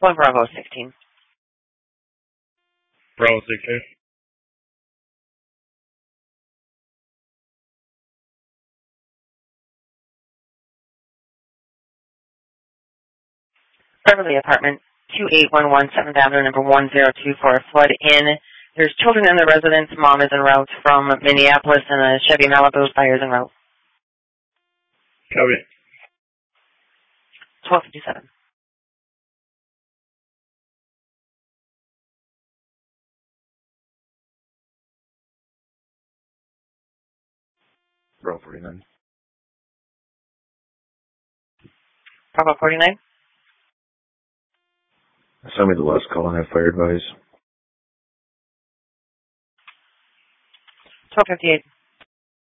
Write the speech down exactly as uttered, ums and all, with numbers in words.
One Bravo sixteen. Bravo sixteen. Beverly Apartment, two eight one one seventh Avenue, number one zero two four, flood in. There's children in the residence. Mom is en route from Minneapolis in a Chevy Malibu. Fire is en route. Copy. twelve fifty-seven. Bravo forty-nine. Bravo forty-nine. Send me the last call and have fire advice. twelve fifty-eight.